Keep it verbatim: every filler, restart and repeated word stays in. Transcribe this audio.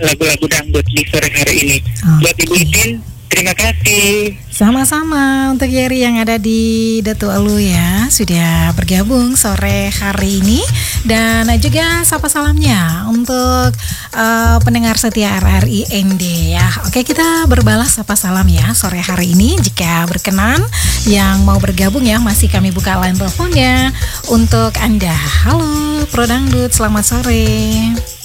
lagu-lagu dangdut di sore hari ini. Buat Ibu Oke. Itin, terima kasih. Sama-sama untuk Yeri yang ada di Datu Alu ya, sudah bergabung sore hari ini. Dan juga sapa salamnya untuk uh, pendengar setia R R I N D ya. Oke, kita berbalas sapa salam ya sore hari ini. Jika berkenan yang mau bergabung ya, masih kami buka line teleponnya untuk Anda. Halo Pro Dangdut, selamat sore.